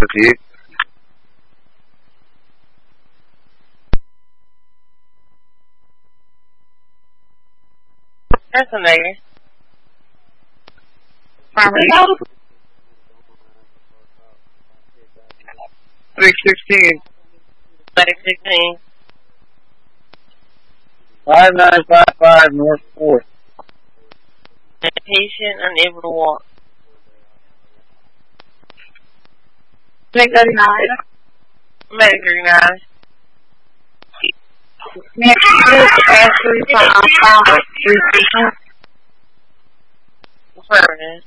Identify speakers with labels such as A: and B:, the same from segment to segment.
A: you.
B: That's a negative.
A: 316.
B: Medic 16.
A: 5955 North 4th.
B: Patient unable to walk.
C: Medic 39.
B: Medic 39.
C: Medic Ashley 3 patients.
B: Affirmative.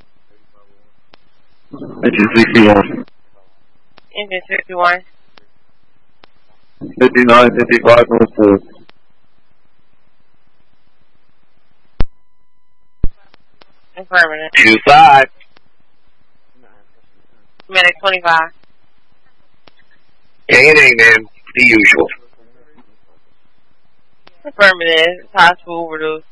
A: Engine 61.
B: Engine 61.
A: 5955 North 4th.
B: Affirmative.
A: 25.
B: Medic 25.
A: Gaining then, the usual.
B: Affirmative. Hospital overdose.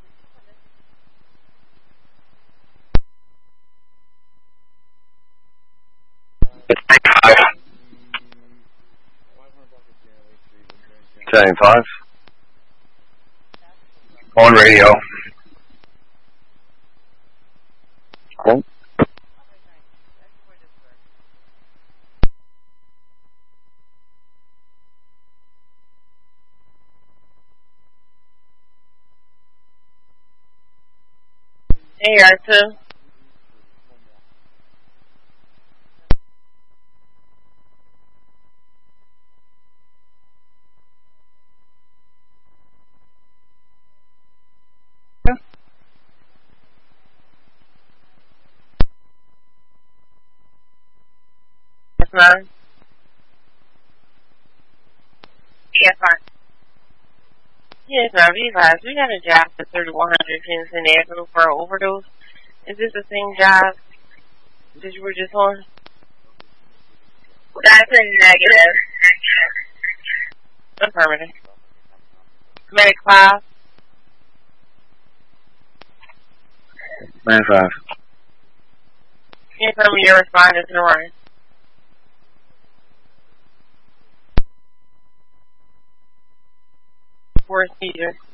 A: Saying 5. On radio. Cool.
B: AR2. Yes,
C: Yes, sir.
B: Yes, ma'am. Be advised, we got a job for 3100 Kinston Avenue for an overdose. Is this the same job that you were just on?
C: That's a negative.
B: Affirmative. Medic 5.
A: 95.
B: Can you tell me your respondents in the running? For a seizure.